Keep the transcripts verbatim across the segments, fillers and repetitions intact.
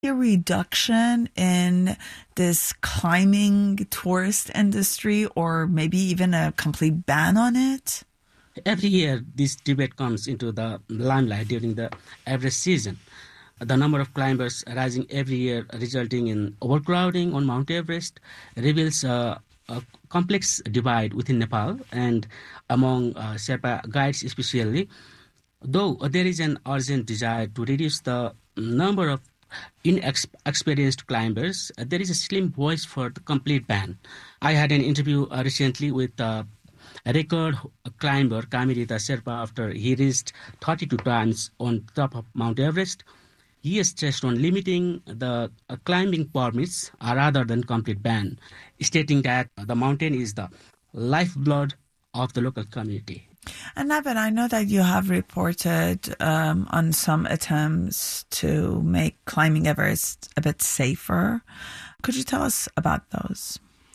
A reduction in this climbing tourist industry, or maybe even a complete ban on it? Every year, this debate comes into the limelight during the Everest season. The number of climbers rising every year, resulting in overcrowding on Mount Everest, reveals a, a complex divide within Nepal and among uh, Sherpa guides especially. Though there is an urgent desire to reduce the number of inexperienced climbers, there is a slim voice for the complete ban. I had an interview uh, recently with uh, a record climber Kamirita Sherpa after he reached thirty-two times on top of Mount Everest. He is stressed on limiting the uh, climbing permits uh, rather than complete ban, stating that the mountain is the lifeblood of the local community. And Navin, I know that you have reported um, on some attempts to make climbing Everest a bit safer. Could you tell us about those?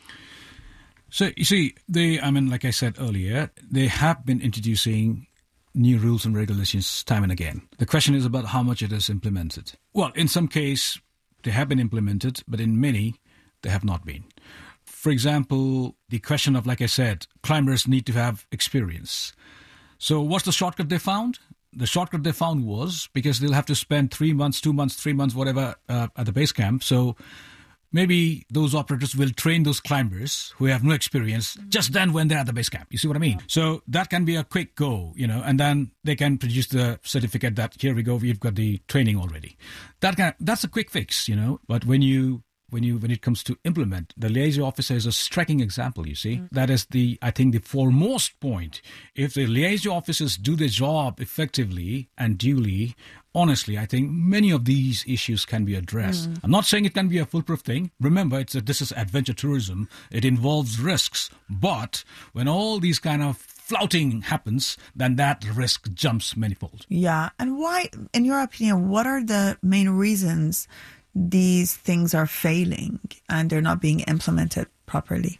So, you see, they, I mean, like I said earlier, they have been introducing new rules and regulations time and again. The question is about how much it is implemented. Well, in some case, they have been implemented, but in many, they have not been. For example, the question of, like I said, climbers need to have experience. So what's the shortcut they found? The shortcut they found was, because they'll have to spend three months, two months, three months, whatever, uh, at the base camp. So maybe those operators will train those climbers who have no experience just then when they're at the base camp. You see what I mean? So that can be a quick go, you know, and then they can produce the certificate that, here we go, we've got the training already. That can, that's a quick fix, you know. But when you When you when it comes to implement, the liaison officer is a striking example, you see. Mm. That is the, I think, the foremost point. If the liaison officers do their job effectively and duly, honestly, I think many of these issues can be addressed. Mm. I'm not saying it can be a foolproof thing. Remember, it's a, this is adventure tourism. It involves risks. But when all these kind of flouting happens, then that risk jumps manifold. Yeah. And why, in your opinion, what are the main reasons these things are failing and they're not being implemented properly?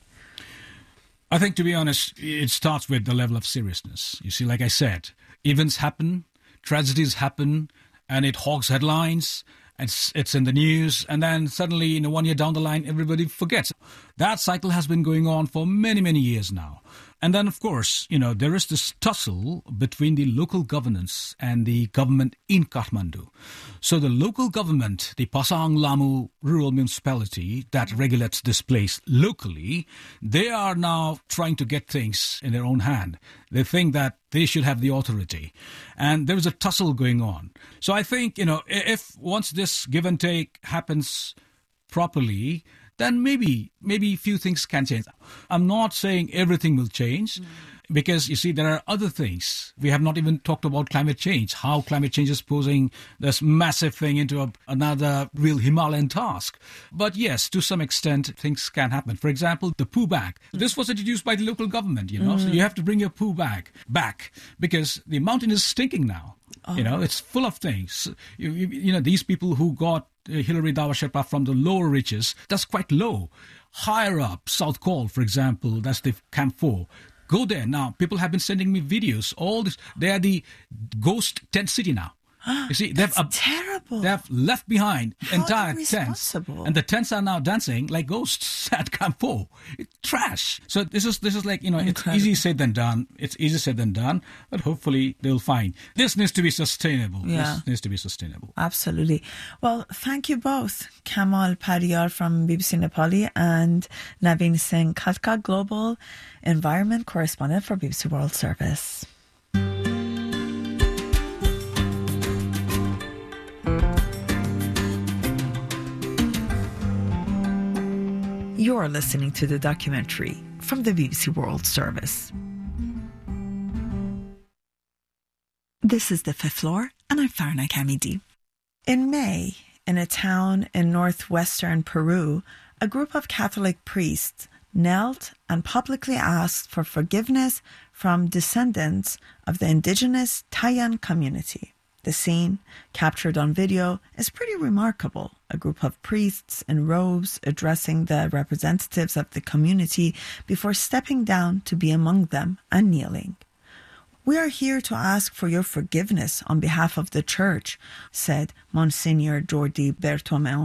I think, to be honest, it starts with the level of seriousness. You see, like I said, events happen, tragedies happen, and it hogs headlines. It's, it's in the news, and then suddenly, you know, one year down the line, everybody forgets. That cycle has been going on for many, many years now. And then, of course, you know, there is this tussle between the local governance and the government in Kathmandu. So the local government, the Pasang Lamu rural municipality that regulates this place locally, they are now trying to get things in their own hand. They think that they should have the authority. And there is a tussle going on. So I think, you know, if once this give and take happens properly, then maybe maybe a few things can change. I'm not saying everything will change, mm. because, you see, there are other things. We have not even talked about climate change, how climate change is posing this massive thing into a, another real Himalayan task. But yes, to some extent, things can happen. For example, the poo bag. Mm. This was introduced by the local government, you know, mm. so you have to bring your poo bag back because the mountain is stinking now. Oh. You know, it's full of things. You, you, you know, these people who got Hilary Dawa Sherpa from the lower reaches, that's quite low. Higher up, South Col, for example, that's the Camp four. Go there. Now, people have been sending me videos. All this, they are the ghost tent city now. You see, they've uh, terrible. They've left behind How entire tents, and the tents are now dancing like ghosts at Camp Four. It's trash. So this is this is like, you know, Incredible. It's easy said than done. It's easier said than done, but hopefully they'll find this needs to be sustainable. Yeah. This needs to be sustainable. Absolutely. Well, thank you both, Kamal Pariyar from B B C Nepali and Navin Singh Khatka, Global Environment Correspondent for B B C World Service. You're listening to the documentary from the B B C World Service. This is The Fifth Floor, and I'm Farna Kamidi. In May, in a town in northwestern Peru, a group of Catholic priests knelt and publicly asked for forgiveness from descendants of the indigenous Tayan community. The scene, captured on video, is pretty remarkable. A group of priests in robes addressing the representatives of the community before stepping down to be among them and kneeling. We are here to ask for your forgiveness on behalf of the Church, said Monsignor Jordi Bertomeu.